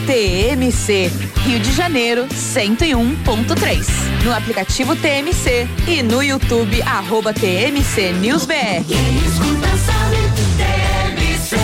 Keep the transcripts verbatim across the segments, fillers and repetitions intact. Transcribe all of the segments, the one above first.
T M C, Rio de Janeiro, cento e um ponto três. No aplicativo T M C e no YouTube, arroba T M C News B R. Quem escuta sabe, T M C.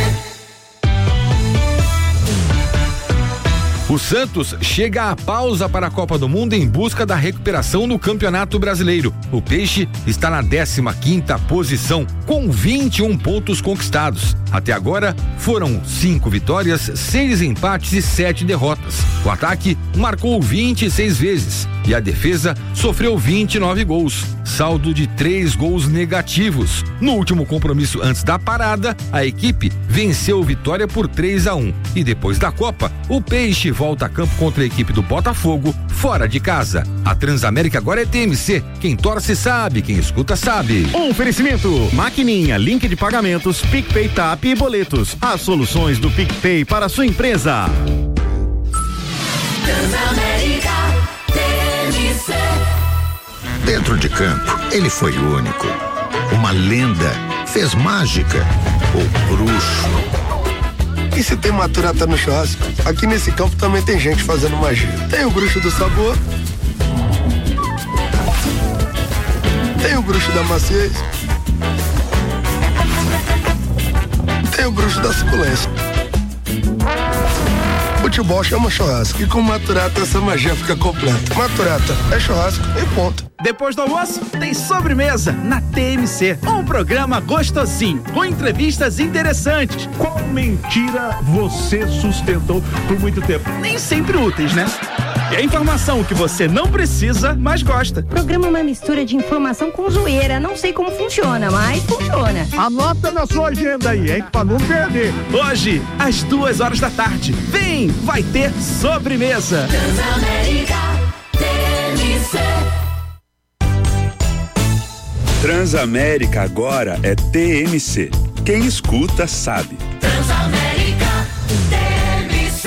O Santos chega à pausa para a Copa do Mundo em busca da recuperação no Campeonato Brasileiro. O Peixe está na décima quinta posição, com vinte e um pontos conquistados. Até agora, foram cinco vitórias, seis empates e sete derrotas. O ataque marcou vinte e seis vezes e a defesa sofreu vinte e nove gols, saldo de três gols negativos. No último compromisso antes da parada, a equipe venceu o Vitória por três a um. E depois da Copa, o Peixe volta a campo contra a equipe do Botafogo, fora de casa. A Transamérica agora é T M C. Quem torce sabe, quem escuta sabe. Oferecimento: Maquininha, link de pagamentos, PicPay, Tap e boletos. As soluções do PicPay para a sua empresa. Transamérica, T M C. Dentro de campo, ele foi único. Uma lenda, fez mágica, o bruxo. E se tem Maturata no churrasco, aqui nesse campo também tem gente fazendo magia. Tem o bruxo do sabor, tem o bruxo da maciez, tem o bruxo da suculência. Futebol chama churrasco e com Maturata essa magia fica completa. Maturata é churrasco e ponto. Depois do almoço, tem sobremesa na T M C. Um programa gostosinho, com entrevistas interessantes. Qual mentira você sustentou por muito tempo? Nem sempre úteis, né? E a informação que você não precisa, mas gosta. O programa é uma mistura de informação com zoeira. Não sei como funciona, mas funciona. Anota na sua agenda aí, hein? Pra não perder. Hoje, às duas horas da tarde. Vem, vai ter sobremesa. Transamérica, T M C. Transamérica agora é T M C. Quem escuta sabe. Transamérica, T M C.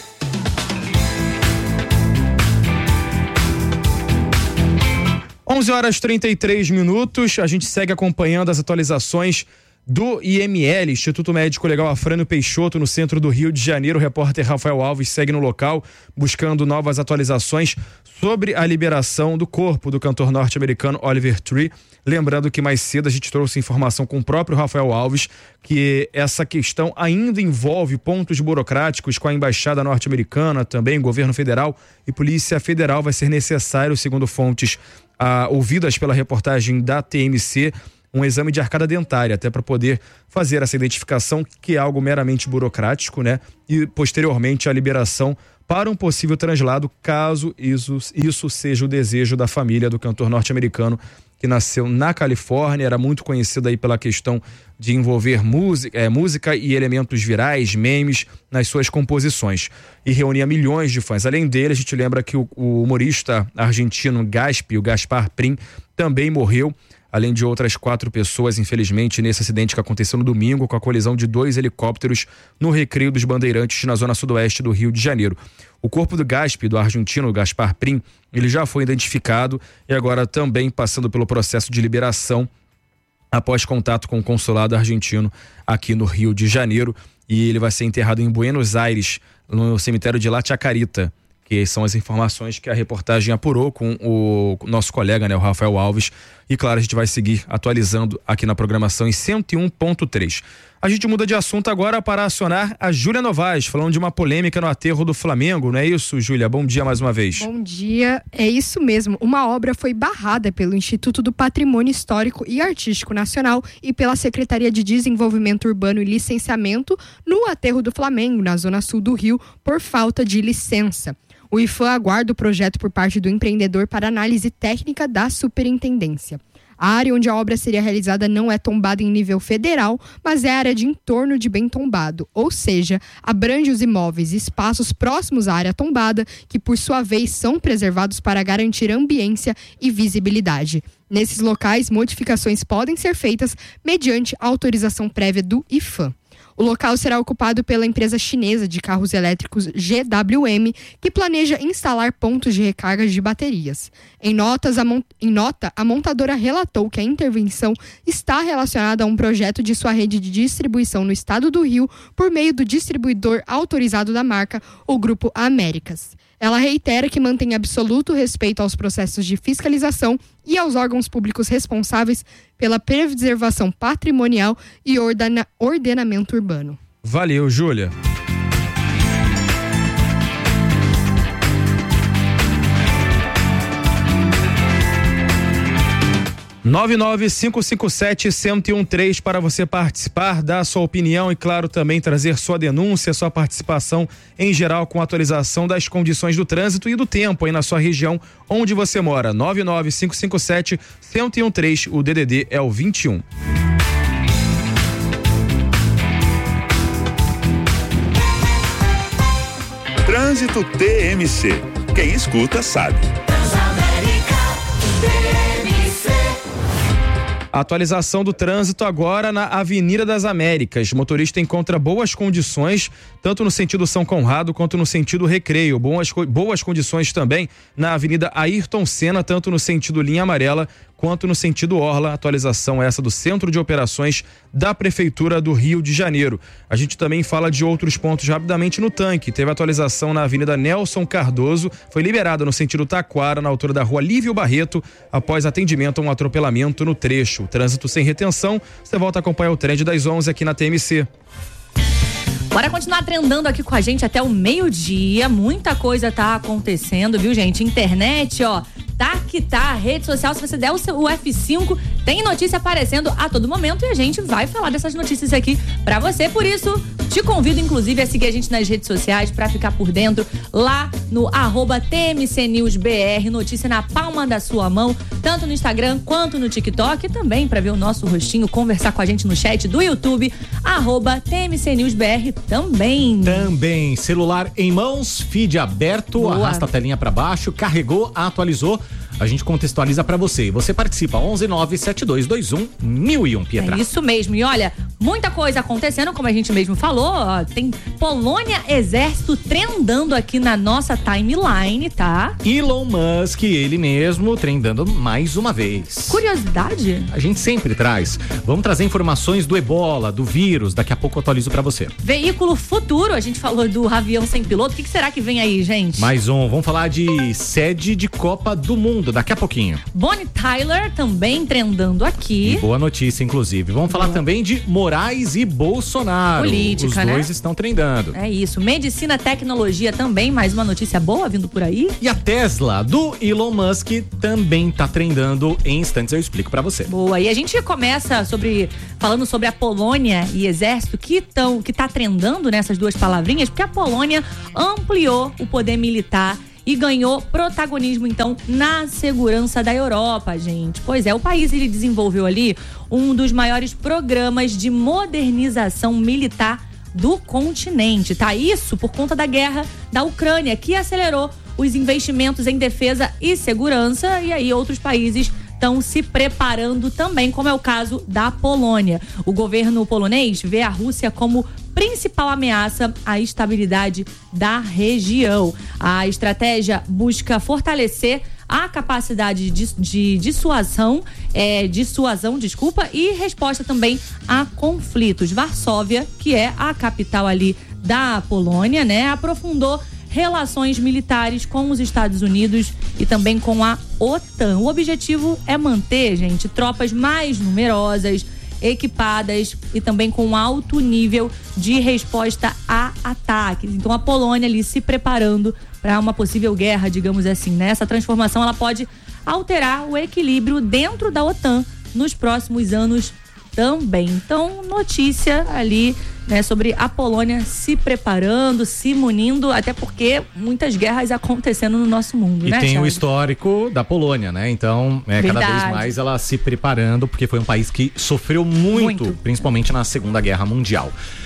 onze horas e trinta e três minutos. A gente segue acompanhando as atualizações do I M L, Instituto Médico Legal Afrânio Peixoto, no centro do Rio de Janeiro. O repórter Rafael Alves segue no local buscando novas atualizações sobre a liberação do corpo do cantor norte-americano Oliver Tree. Lembrando que mais cedo a gente trouxe informação com o próprio Rafael Alves que essa questão ainda envolve pontos burocráticos com a embaixada norte-americana, também governo federal e polícia federal. Vai ser necessário, segundo fontes ah, ouvidas pela reportagem da T M C, um exame de arcada dentária, até para poder fazer essa identificação, que é algo meramente burocrático, né? E posteriormente a liberação para um possível translado, caso isso, isso seja o desejo da família do cantor norte-americano, que nasceu na Califórnia, era muito conhecido aí pela questão de envolver música, é, música e elementos virais, memes, nas suas composições. E reunia milhões de fãs. Além dele, a gente lembra que o, o humorista argentino Gaspi, o Gaspar Prim, também morreu, além de outras quatro pessoas, infelizmente, nesse acidente que aconteceu no domingo, com a colisão de dois helicópteros no Recreio dos Bandeirantes, na zona sudoeste do Rio de Janeiro. O corpo do Gaspi, do argentino Gaspar Prim, ele já foi identificado e agora também passando pelo processo de liberação após contato com o consulado argentino aqui no Rio de Janeiro. E ele vai ser enterrado em Buenos Aires, no cemitério de La Chacarita, que são as informações que a reportagem apurou com o nosso colega, né, o Rafael Alves. E claro, a gente vai seguir atualizando aqui na programação em cento e um ponto três. A gente muda de assunto agora para acionar a Júlia Novaes, falando de uma polêmica no aterro do Flamengo, não é isso, Júlia? Bom dia mais uma vez. Bom dia, é isso mesmo. Uma obra foi barrada pelo Instituto do Patrimônio Histórico e Artístico Nacional e pela Secretaria de Desenvolvimento Urbano e Licenciamento no aterro do Flamengo, na zona sul do Rio, por falta de licença. O I F A M aguarda o projeto por parte do empreendedor para análise técnica da superintendência. A área onde a obra seria realizada não é tombada em nível federal, mas é a área de entorno de bem tombado, ou seja, abrange os imóveis e espaços próximos à área tombada, que por sua vez são preservados para garantir ambiência e visibilidade. Nesses locais, modificações podem ser feitas mediante autorização prévia do I F A M. O local será ocupado pela empresa chinesa de carros elétricos G W M, que planeja instalar pontos de recarga de baterias. Em, notas, a, em nota, a montadora relatou que a intervenção está relacionada a um projeto de sua rede de distribuição no estado do Rio por meio do distribuidor autorizado da marca, o Grupo Américas. Ela reitera que mantém absoluto respeito aos processos de fiscalização e aos órgãos públicos responsáveis pela preservação patrimonial e ordena, ordenamento urbano. Valeu, Júlia. nove nove cinco cinco sete, um um um três para você participar, dar sua opinião e, claro, também trazer sua denúncia, sua participação em geral com a atualização das condições do trânsito e do tempo aí na sua região onde você mora. nove nove cinco cinco sete, um um um três, o D D D é o vinte e um. Trânsito T M C. Quem escuta sabe. Atualização do trânsito agora na Avenida das Américas. O motorista encontra boas condições, tanto no sentido São Conrado quanto no sentido Recreio. Boas, boas condições também na Avenida Ayrton Senna, tanto no sentido Linha Amarela quanto no sentido Orla. Atualização essa do Centro de Operações da Prefeitura do Rio de Janeiro. A gente também fala de outros pontos rapidamente no tanque. Teve atualização na Avenida Nelson Cardoso, foi liberada no sentido Taquara, na altura da Rua Lívio Barreto, após atendimento a um atropelamento no trecho. Trânsito sem retenção. Você volta a acompanhar o trend das onze aqui na T M C. Bora continuar trendando aqui com a gente até o meio-dia. Muita coisa tá acontecendo, viu, gente? Internet, ó, tá que tá. Rede social, se você der o, seu, o F cinco, tem notícia aparecendo a todo momento e a gente vai falar dessas notícias aqui pra você. Por isso, te convido, inclusive, a seguir a gente nas redes sociais pra ficar por dentro lá no arroba T M C News B R. Notícia na palma da sua mão, tanto no Instagram quanto no TikTok. E também pra ver o nosso rostinho, conversar com a gente no chat do YouTube, arroba T M C News B R também. Também, celular em mãos, feed aberto, Boa. Arrasta a telinha pra baixo, carregou, atualizou. A gente contextualiza pra você. Você participa, onze nove sete dois dois um mil e um, Pietra. É isso mesmo. E olha, muita coisa acontecendo, como a gente mesmo falou. Ó, tem Polônia, Exército trendando aqui na nossa timeline, tá? Elon Musk, ele mesmo, trendando mais uma vez. Curiosidade? A gente sempre traz. Vamos trazer informações do Ebola, do vírus. Daqui a pouco eu atualizo pra você. Veículo futuro, a gente falou do avião sem piloto. O que, que será que vem aí, gente? Mais um. Vamos falar de sede de Copa do Mundo. Daqui a pouquinho. Bonnie Tyler também trendando aqui. E boa notícia, inclusive. Vamos falar boa. também de Moraes e Bolsonaro. Política, Os dois né? estão trendando. É isso. Medicina, tecnologia também, mais uma notícia boa vindo por aí. E a Tesla do Elon Musk também tá trendando. Em instantes eu explico pra você. Boa. E a gente começa sobre falando sobre a Polônia e Exército que tão, que tá trendando nessas duas palavrinhas, porque a Polônia ampliou o poder militar e ganhou protagonismo, então, na segurança da Europa, gente. Pois é, o país ele desenvolveu ali um dos maiores programas de modernização militar do continente, tá? Isso por conta da guerra da Ucrânia, que acelerou os investimentos em defesa e segurança, e aí outros países estão se preparando também, como é o caso da Polônia. O governo polonês vê a Rússia como principal ameaça à estabilidade da região. A estratégia busca fortalecer a capacidade de, de dissuasão, é, dissuasão, desculpa, e resposta também a conflitos. Varsóvia, que é a capital ali da Polônia, né, aprofundou relações militares com os Estados Unidos e também com a OTAN. O objetivo é manter, gente, tropas mais numerosas, equipadas e também com alto nível de resposta a ataques. Então a Polônia ali se preparando para uma possível guerra, digamos assim, né? Essa transformação ela pode alterar o equilíbrio dentro da OTAN nos próximos anos também. Então, notícia ali, né, sobre a Polônia se preparando, se munindo, até porque muitas guerras acontecendo no nosso mundo, e né, tem Thiago? O histórico da Polônia, né? Então, é cada vez mais ela se preparando, porque foi um país que sofreu muito, muito. principalmente na Segunda Guerra Mundial.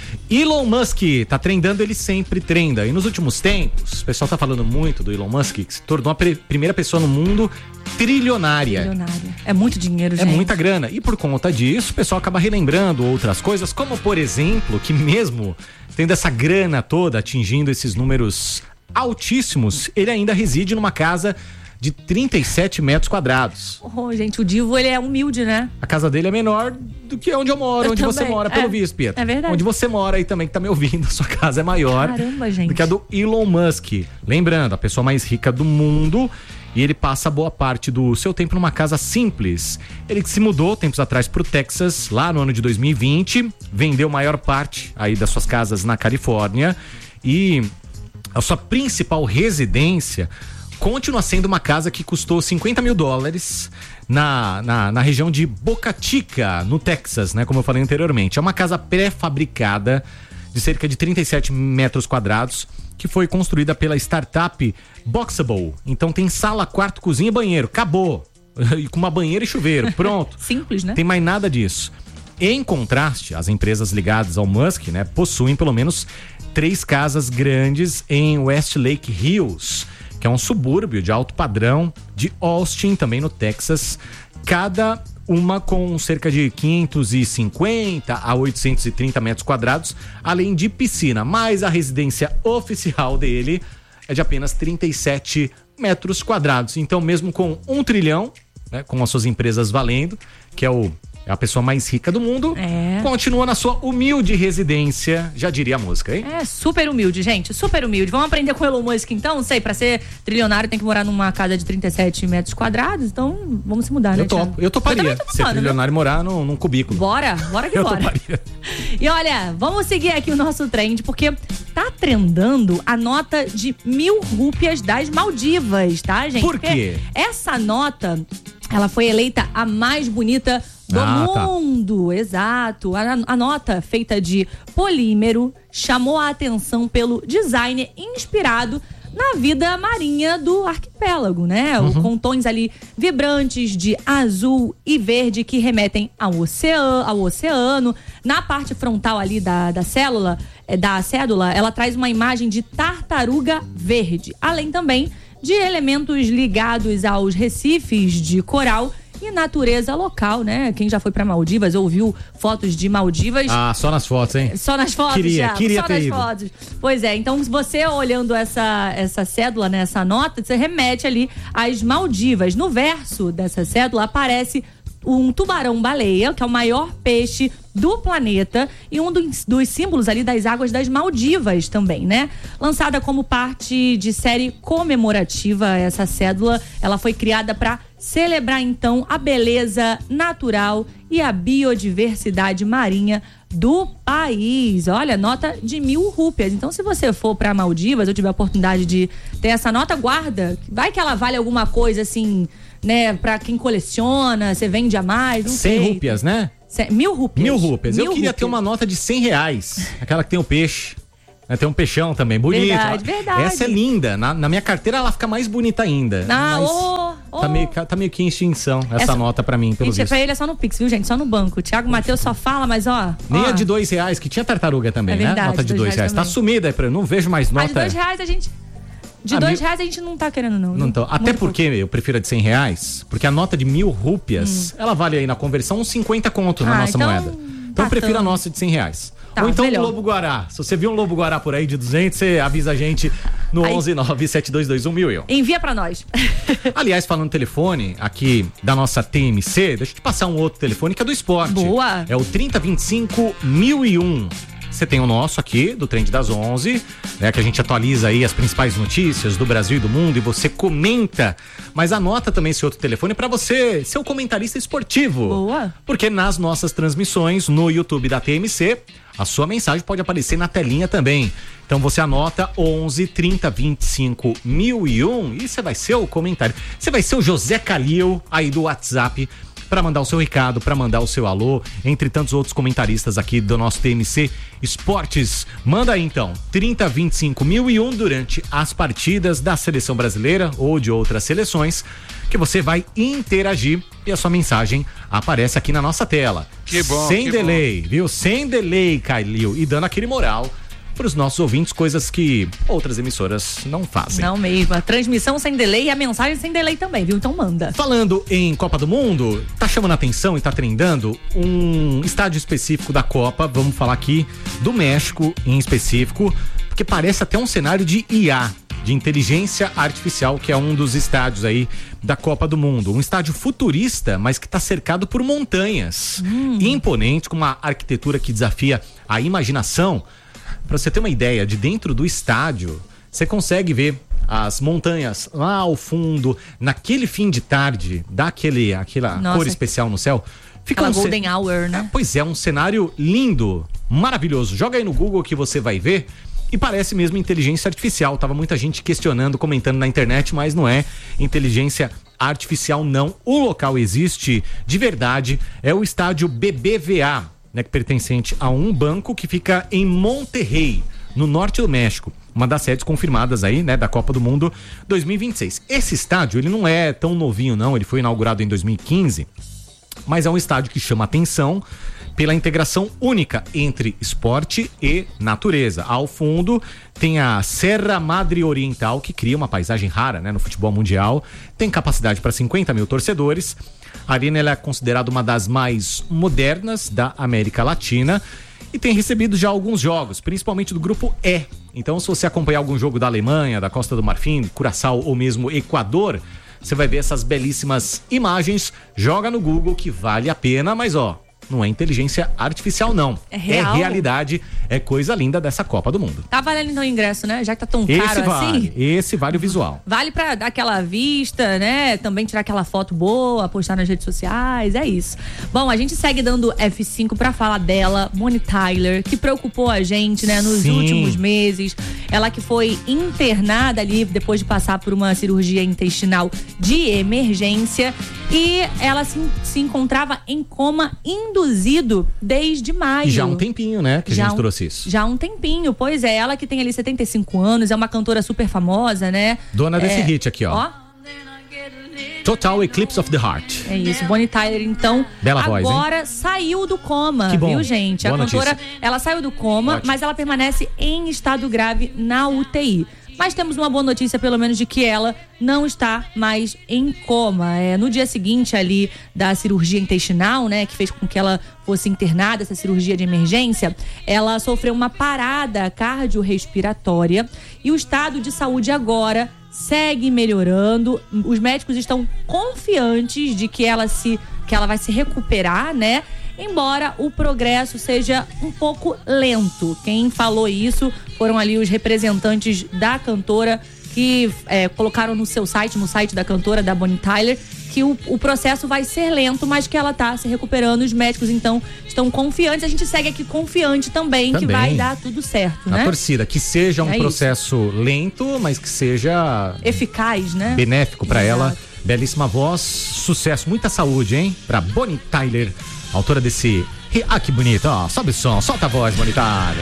Elon Musk tá trendando, ele sempre trenda. E nos últimos tempos, o pessoal tá falando muito do Elon Musk, que se tornou a pre- primeira pessoa no mundo trilionária. Trilionária. É muito dinheiro, gente. É muita grana. E por conta disso, o pessoal acaba relembrando outras coisas, como por exemplo, que mesmo tendo essa grana toda, atingindo esses números altíssimos, ele ainda reside numa casa de trinta e sete metros quadrados. Oh, gente, o Divo, ele é humilde, né? A casa dele é menor do que onde eu moro, Eu onde também. você mora, pelo É. visto, Pietro. É verdade. Onde você mora aí também, que tá me ouvindo, a sua casa é maior Caramba, gente. do que a do Elon Musk. Lembrando, a pessoa mais rica do mundo, e ele passa boa parte do seu tempo numa casa simples. Ele que se mudou tempos atrás pro Texas, lá no ano de dois mil e vinte, vendeu maior parte aí das suas casas na Califórnia, e a sua principal residência continua sendo uma casa que custou cinquenta mil dólares na, na, na região de Boca Chica, no Texas, né? Como eu falei anteriormente. É uma casa pré-fabricada de cerca de trinta e sete metros quadrados, que foi construída pela startup Boxable. Então tem sala, quarto, cozinha e banheiro. Acabou. E com uma banheira e chuveiro. Pronto. Simples, né? Tem mais nada disso. Em contraste, as empresas ligadas ao Musk, né, possuem pelo menos três casas grandes em Westlake Hills, que é um subúrbio de alto padrão de Austin, também no Texas, cada uma com cerca de quinhentos e cinquenta a oitocentos e trinta metros quadrados, além de piscina, mas a residência oficial dele é de apenas trinta e sete metros quadrados. Então, mesmo com um trilhão, né, com as suas empresas valendo, que é o É a pessoa mais rica do mundo, É. continua na sua humilde residência, já diria a música, hein? É super humilde, gente, super humilde. Vamos aprender com o Elon Musk, então? Não sei, pra ser trilionário tem que morar numa casa de trinta e sete metros quadrados, então vamos se mudar, né, Eu topo, Thiago? eu toparia também tô ser topando, trilionário e morar num, num cubículo. Bora, bora que Eu bora. toparia. E olha, vamos seguir aqui o nosso trend, porque tá trendando a nota de mil rúpias das Maldivas, tá, gente? Por Porque quê? essa nota, ela foi eleita a mais bonita do Ah, tá. mundo, exato. A, a nota, feita de polímero, chamou a atenção pelo design inspirado na vida marinha do arquipélago, né? Uhum. O, com tons ali vibrantes de azul e verde que remetem ao oceano, ao oceano. Na parte frontal ali da, da célula, eh, da cédula, ela traz uma imagem de tartaruga verde, além também de elementos ligados aos recifes de coral e natureza local, né? Quem já foi pra Maldivas ou viu fotos de Maldivas. Ah, só nas fotos, hein? Só nas fotos, Queria, Thiago, queria só ter nas ido. fotos. Pois é, então você olhando essa, essa cédula, né, essa nota, você remete ali às Maldivas. No verso dessa cédula aparece um tubarão-baleia, que é o maior peixe do planeta e um dos, dos símbolos ali das águas das Maldivas também, né? Lançada como parte de série comemorativa, essa cédula, ela foi criada para celebrar então a beleza natural e a biodiversidade marinha do país. Olha, nota de mil rúpias. Então, se você for para Maldivas ou tiver a oportunidade de ter essa nota, guarda. Vai que ela vale alguma coisa assim, né? Pra quem coleciona, você vende a mais, não cem sei. rúpias, né? Cem- mil rúpias. Mil rúpias. Eu Mil queria rúpias. ter uma nota de cem reais. Aquela que tem o peixe. Né, tem um peixão também, bonito. Verdade, verdade. Essa é linda. Na, na minha carteira ela fica mais bonita ainda. Ah, mas ô, ô. Tá, meio, tá meio que em extinção essa, Essa- nota pra mim, pelo Gente, visto. pra ele é só no Pix, viu, gente? Só no banco. O Thiago Matheus só fala, mas ó. Nem ó, a de dois reais, que tinha tartaruga também, É né? verdade, Nota de dois dois reais. reais Tá também. sumida aí pra eu não vejo mais A nota. de dois reais a gente. De Ah, dois mil- reais a gente não tá querendo, não. Não viu? tô. Até Muito porque eu prefiro a de cem reais, porque a nota de mil rúpias, Hum. ela vale aí na conversão uns cinquenta conto na Ah, nossa então moeda. Então eu tá prefiro a tão- nossa de cem reais. Tá, Ou então melhor. o Lobo Guará. Se você viu um Lobo Guará por aí de duzentos, você avisa a gente no Aí- onze nove sete dois dois um mil. Envia pra nós. Aliás, falando no telefone aqui da nossa T M C, deixa eu te passar um outro telefone que é do esporte. Boa. É o trinta vinte e cinco mil e um. Você tem o nosso aqui, do Trend das onze, né, que a gente atualiza aí as principais notícias do Brasil e do mundo e você comenta. Mas anota também esse outro telefone para você ser o comentarista esportivo. Boa. Porque nas nossas transmissões no YouTube da T M C, a sua mensagem pode aparecer na telinha também. Então você anota onze trinta vinte e cinco mil e um e você vai ser o comentário. Você vai ser o José Calil aí do WhatsApp para mandar o seu recado, para mandar o seu alô, entre tantos outros comentaristas aqui do nosso T M C Esportes. Manda aí então, trinta, vinte e cinco mil e um durante as partidas da seleção brasileira ou de outras seleções, que você vai interagir e a sua mensagem aparece aqui na nossa tela. Que bom, Sem que delay, viu? Sem delay, Cailil. E dando aquele moral para os nossos ouvintes, coisas que outras emissoras não fazem. Não mesmo, a transmissão sem delay e a mensagem sem delay também, viu? Então manda. Falando em Copa do Mundo, tá chamando a atenção e tá trendando um estádio específico da Copa, vamos falar aqui do México em específico, porque parece até um cenário de I A, de inteligência artificial, que é um dos estádios aí da Copa do Mundo. Um estádio futurista, mas que está cercado por montanhas hum. imponentes, com uma arquitetura que desafia a imaginação. Para você ter uma ideia, de dentro do estádio, você consegue ver as montanhas lá ao fundo, naquele fim de tarde, dá aquele, aquela Nossa. cor especial no céu. Fica Aquela um golden ce... hour, né? Pois é, um cenário lindo, maravilhoso. Joga aí no Google que você vai ver. E parece mesmo inteligência artificial. Tava muita gente questionando, comentando na internet, mas não é inteligência artificial, não. O local existe de verdade. É o estádio B B V A, né, que pertencente a um banco que fica em Monterrey, no norte do México. Uma das sedes confirmadas aí, né, da Copa do Mundo dois mil e vinte e seis. Esse estádio, ele não é tão novinho, não. Ele foi inaugurado em dois mil e quinze, mas é um estádio que chama atenção pela integração única entre esporte e natureza. Ao fundo tem a Serra Madre Oriental, que cria uma paisagem rara, né, no futebol mundial. Tem capacidade para cinquenta mil torcedores. A arena ela é considerada uma das mais modernas da América Latina e tem recebido já alguns jogos, principalmente do grupo E. Então, se você acompanhar algum jogo da Alemanha, da Costa do Marfim, Curaçao ou mesmo Equador, você vai ver essas belíssimas imagens. Joga no Google que vale a pena, mas ó, não é inteligência artificial, não. É real. É realidade, é coisa linda dessa Copa do Mundo. Tá valendo então o ingresso, né? Já que tá tão Esse caro vale, assim. esse vale o visual. Vale pra dar aquela vista, né? Também tirar aquela foto boa, postar nas redes sociais, é isso. Bom, a gente segue dando F cinco pra falar dela, Bonnie Tyler, que preocupou a gente, né, nos Sim. últimos meses. Ela que foi internada ali depois de passar por uma cirurgia intestinal de emergência e ela se, se encontrava em coma induzido desde maio. E já há um tempinho, né, que Já a gente um- trouxe isso. Já há um tempinho, pois é, ela que tem ali setenta e cinco anos, é uma cantora super famosa, né? Dona desse É, hit aqui, ó. Ó, Total Eclipse of the Heart. é isso, Bonnie Tyler, então, Bela voz, hein? agora saiu do coma, Que bom. viu, gente? A Boa cantora, notícia. ela saiu do coma, Ótimo. mas ela permanece em estado grave na U T I. Mas temos uma boa notícia, pelo menos, de que ela não está mais em coma. É, no dia seguinte ali da cirurgia intestinal, né, que fez com que ela fosse internada, essa cirurgia de emergência, ela sofreu uma parada cardiorrespiratória e o estado de saúde agora segue melhorando. Os médicos estão confiantes de que ela se que ela vai se recuperar, né? Embora o progresso seja um pouco lento. Quem falou isso foram ali os representantes da cantora que é, colocaram no seu site, no site da cantora, da Bonnie Tyler, que o, o processo vai ser lento, mas que ela tá se recuperando. Os médicos, então, estão confiantes. A gente segue aqui confiante também, que Também. vai dar tudo certo, A né? torcida, que seja um É isso. processo lento, mas que seja Eficaz, né? benéfico pra Exato. ela. Belíssima voz, sucesso, muita saúde, hein? Pra Bonnie Tyler, autora desse... Ah, que bonito, ó, sobe o som, solta a voz, Bonnie Tyler.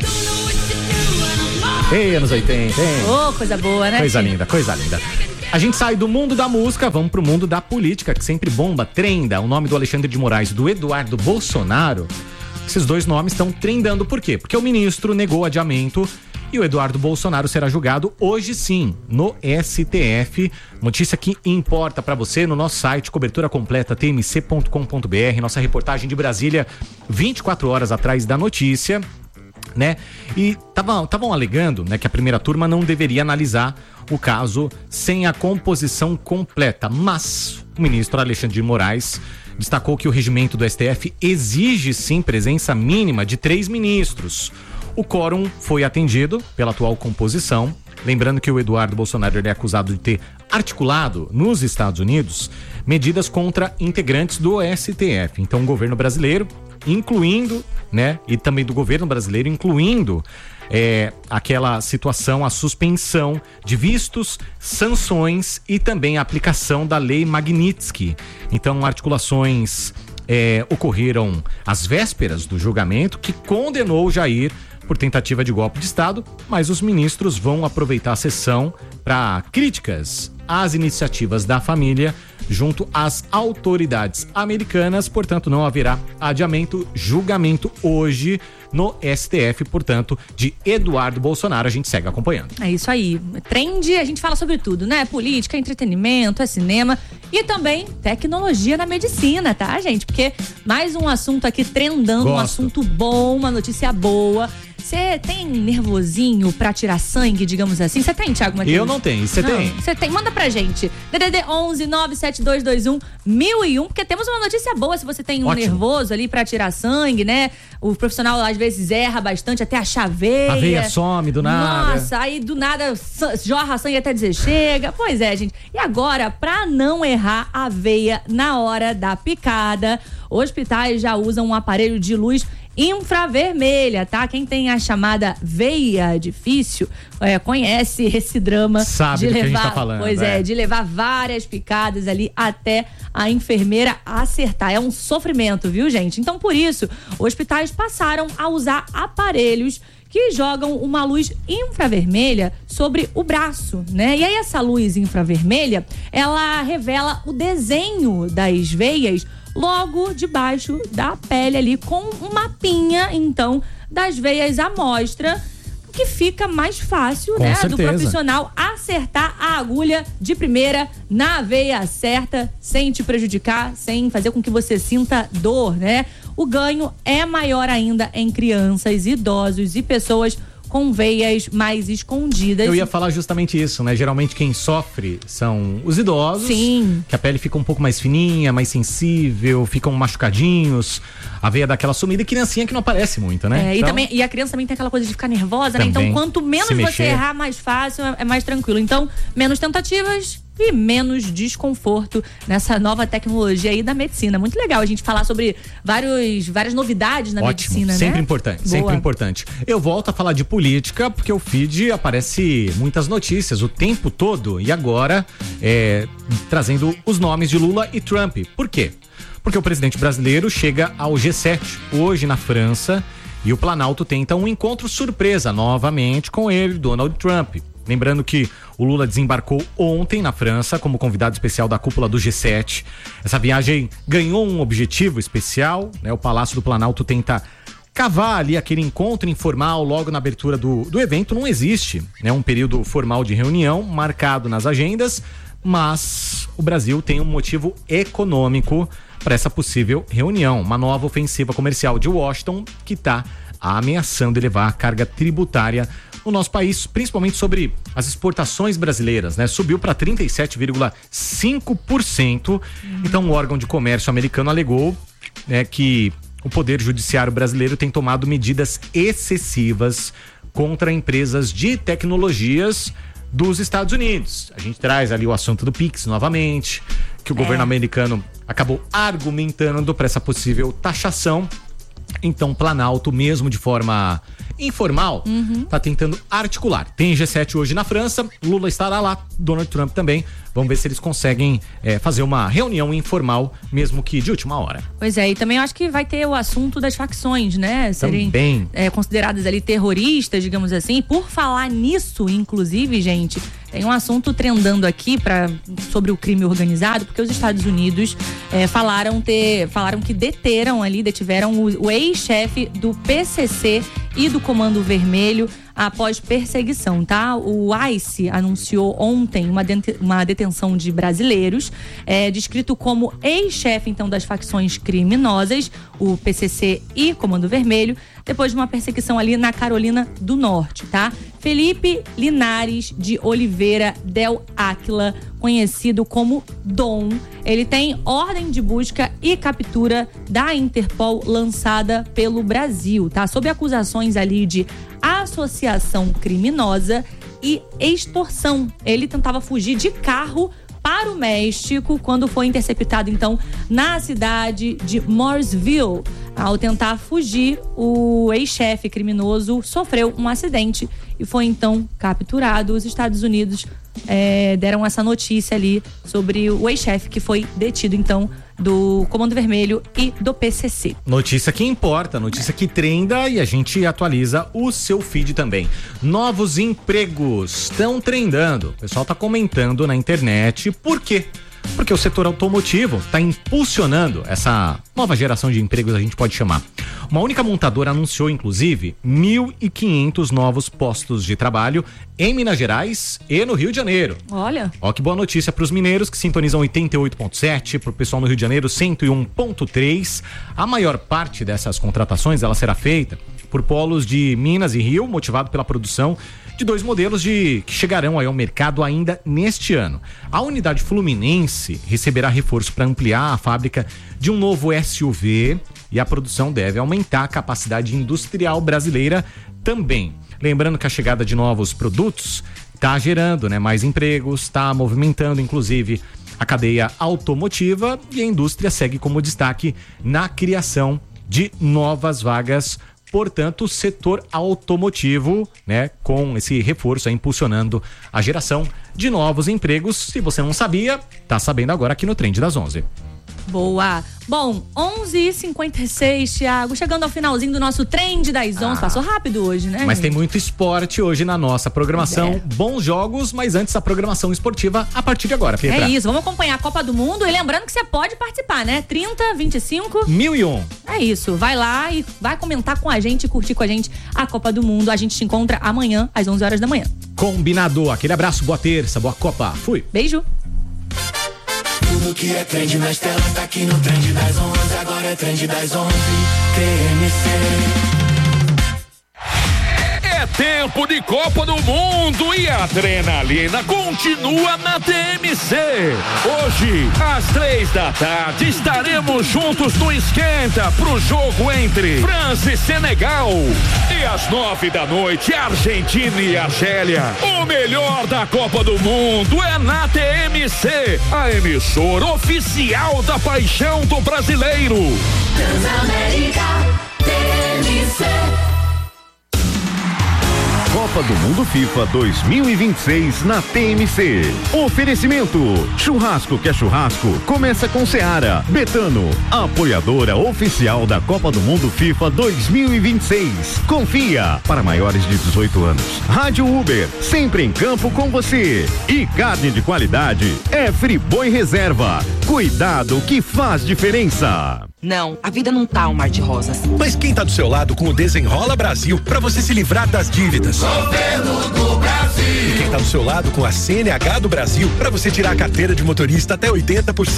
Ei, anos oitenta, hein? Ô, coisa boa, né? Coisa Tim? linda, coisa linda. A gente sai do mundo da música, vamos pro mundo da política, que sempre bomba, trenda. O nome do Alexandre de Moraes e do Eduardo Bolsonaro, esses dois nomes estão trendando. Por quê? Porque o ministro negou o adiamento e o Eduardo Bolsonaro será julgado hoje sim, no S T F. Notícia que importa pra você no nosso site, cobertura completa t m c ponto com ponto b r. Nossa reportagem de Brasília, vinte e quatro horas atrás da notícia, né? E estavam alegando, né, que a primeira turma não deveria analisar o caso sem a composição completa, mas o ministro Alexandre de Moraes destacou que o regimento do S T F exige sim presença mínima de três ministros. O quórum foi atendido pela atual composição. Lembrando que o Eduardo Bolsonaro ele é acusado de ter articulado nos Estados Unidos medidas contra integrantes do S T F. Então o governo brasileiro, incluindo, né, e também do governo brasileiro, incluindo é, aquela situação, a suspensão de vistos, sanções e também a aplicação da lei Magnitsky. Então, articulações é, ocorreram às vésperas do julgamento que condenou Jair por tentativa de golpe de Estado, mas os ministros vão aproveitar a sessão para críticas às iniciativas da família junto às autoridades americanas, portanto não haverá adiamento, julgamento hoje no S T F, portanto, de Eduardo Bolsonaro. A gente segue acompanhando. É isso aí. Trend, a gente fala sobre tudo, né? Política, entretenimento, é cinema e também tecnologia na medicina, tá, gente? Porque mais um assunto aqui trendando, Gosto. um assunto bom, uma notícia boa. Você tem nervosinho pra tirar sangue, digamos assim? Você tem, Thiago Matheus? Eu não tenho. Você tem? Você tem. Manda pra gente. D D D onze nove sete dois dois um mil e um, porque temos uma notícia boa se você tem um Ótimo. nervoso ali pra tirar sangue, né? O profissional às vezes erra bastante até achar a veia. A veia some do nada. Nossa, aí do nada jorra sangue até dizer chega. Pois é, gente. E agora, pra não errar a veia na hora da picada, hospitais já usam um aparelho de luz infravermelha, tá? Quem tem a chamada veia difícil é, conhece esse drama. Sabe de do que levar, a gente tá falando. Pois é, é, de levar várias picadas ali até a enfermeira acertar. É um sofrimento, viu, gente? Então, por isso, hospitais passaram a usar aparelhos que jogam uma luz infravermelha sobre o braço, né? E aí essa luz infravermelha, ela revela o desenho das veias logo debaixo da pele ali, com um mapinha, então, das veias à mostra, que fica mais fácil, Com né, certeza. do profissional acertar a agulha de primeira na veia certa, sem te prejudicar, sem fazer com que você sinta dor, né? O ganho é maior ainda em crianças, idosos e pessoas com veias mais escondidas. Eu ia falar justamente isso, né? Geralmente quem sofre são os idosos. Sim. Que a pele fica um pouco mais fininha, mais sensível, ficam machucadinhos, a veia dá aquela sumida, e criancinha que não aparece muito, né? É, e, Então, também, e a criança também tem aquela coisa de ficar nervosa, né? Então, Também. quanto menos Se você mexer. errar, mais fácil, é, é mais tranquilo. Então, menos tentativas e menos desconforto nessa nova tecnologia aí da medicina. Muito legal a gente falar sobre vários, várias novidades na Ótimo, medicina, sempre né? importante, Boa. sempre importante. Eu volto a falar de política porque o feed aparece muitas notícias o tempo todo e agora é, trazendo os nomes de Lula e Trump. Por quê? Porque o presidente brasileiro chega ao G sete hoje na França e o Planalto tenta um encontro surpresa novamente com ele, Donald Trump. Lembrando que o Lula desembarcou ontem na França como convidado especial da cúpula do G sete. Essa viagem ganhou um objetivo especial, né? O Palácio do Planalto tenta cavar ali aquele encontro informal logo na abertura do, do evento. Não existe, né? Um período formal de reunião marcado nas agendas, mas o Brasil tem um motivo econômico para essa possível reunião. Uma nova ofensiva comercial de Washington que está ameaçando elevar a carga tributária no nosso país, principalmente sobre as exportações brasileiras, né? Subiu para trinta e sete vírgula cinco por cento. Então, o órgão de comércio americano alegou, né, que o Poder Judiciário brasileiro tem tomado medidas excessivas contra empresas de tecnologias dos Estados Unidos. A gente traz ali o assunto do Pix novamente, que o É. governo americano acabou argumentando para essa possível taxação. Então, o Planalto, mesmo de forma informal, tá tentando articular. Tem G sete hoje na França, Lula estará lá, Donald Trump também. Vamos ver se eles conseguem é, fazer uma reunião informal, mesmo que de última hora. Pois é, e também eu acho que vai ter o assunto das facções, né? Serem Também. é, consideradas ali terroristas, digamos assim. Por falar nisso, inclusive, gente, tem um assunto trendando aqui pra, sobre o crime organizado, porque os Estados Unidos é, falaram, ter, falaram que deteram ali, detiveram o, o ex-chefe do P C C e do Comando Vermelho após perseguição, tá? O ICE anunciou ontem uma, dete- uma detenção de brasileiros, é, descrito como ex-chefe, então, das facções criminosas, o P C C e Comando Vermelho, depois de uma perseguição ali na Carolina do Norte, tá? Felipe Linares de Oliveira Del Áquila, conhecido como Dom, ele tem ordem de busca e captura da Interpol lançada pelo Brasil, tá? Sob acusações ali de associação criminosa e extorsão. Ele tentava fugir de carro para o México quando foi interceptado, então, na cidade de Mooresville, Ao tentar fugir, o ex-chefe criminoso sofreu um acidente e foi então capturado. Os Estados Unidos é, deram essa notícia ali sobre o ex-chefe que foi detido então do Comando Vermelho e do P C C. Notícia que importa, notícia que trenda e a gente atualiza o seu feed também. Novos empregos estão trendando. O pessoal tá comentando na internet. Por quê? Porque o setor automotivo está impulsionando essa nova geração de empregos, a gente pode chamar. Uma única montadora anunciou, inclusive, mil e quinhentos novos postos de trabalho em Minas Gerais e no Rio de Janeiro. Olha. Ó, que boa notícia para os mineiros que sintonizam oitenta e oito ponto sete, para o pessoal no Rio de Janeiro cento e um ponto três. A maior parte dessas contratações ela será feita por polos de Minas e Rio, motivado pela produção de dois modelos de que chegarão aí ao mercado ainda neste ano. A unidade fluminense receberá reforço para ampliar a fábrica de um novo S U V e a produção deve aumentar a capacidade industrial brasileira também. Lembrando que a chegada de novos produtos está gerando, né, mais empregos, está movimentando inclusive a cadeia automotiva e a indústria segue como destaque na criação de novas vagas. Portanto, o setor automotivo, né, com esse reforço, aí, impulsionando a geração de novos empregos. Se você não sabia, tá sabendo agora aqui no Trend das onze. Boa. Bom, onze e cinquenta e seis, Thiago. Chegando ao finalzinho do nosso Trend das onze. Ah, passou rápido hoje, né? Mas gente? Tem muito esporte hoje na nossa programação. É. Bons jogos, mas antes a programação esportiva a partir de agora, Petra. É isso, vamos acompanhar a Copa do Mundo. E lembrando que você pode participar, né? trinta, vinte e cinco... mil e um. É isso, vai lá e vai comentar com a gente, curtir com a gente a Copa do Mundo. A gente te encontra amanhã, às onze horas da manhã. Combinado. Aquele abraço, boa terça, boa Copa. Fui. Beijo. Tudo que é trend nas telas tá aqui no Trend das onze. Agora é Trend das onze. T M C. É tempo de Copa do Mundo e a adrenalina continua na T M C. Hoje, às três da tarde, estaremos juntos no Esquenta pro jogo entre França e Senegal. E às nove da noite, Argentina e Argélia. O melhor da Copa do Mundo é na T M C, a emissora oficial da paixão do brasileiro. Transamérica, T M C. Copa do Mundo FIFA dois mil e vinte e seis na T M C. Oferecimento: churrasco que é churrasco, começa com Seara. Betano, apoiadora oficial da Copa do Mundo FIFA dois mil e vinte e seis. Confia, para maiores de dezoito anos. Rádio Uber, sempre em campo com você. E carne de qualidade é Friboi Reserva. Cuidado que faz diferença. Não, a vida não tá um mar de rosas. Mas quem tá do seu lado com o Desenrola Brasil pra você se livrar das dívidas? Governo do Brasil. E quem tá do seu lado com a C N H do Brasil pra você tirar a carteira de motorista até oitenta por cento?